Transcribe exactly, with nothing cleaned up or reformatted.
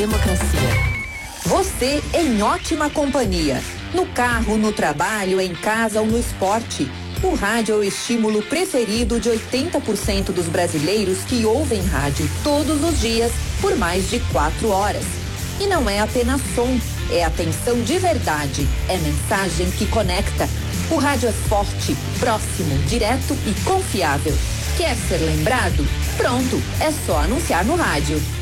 Democracia. Você em ótima companhia. No carro, no trabalho, em casa ou no esporte. O rádio é o estímulo preferido de oitenta por cento dos brasileiros que ouvem rádio todos os dias por mais de quatro horas. E não é apenas som, é atenção de verdade, é mensagem que conecta. O rádio é forte, próximo, direto e confiável. Quer ser lembrado? Pronto, é só anunciar no rádio.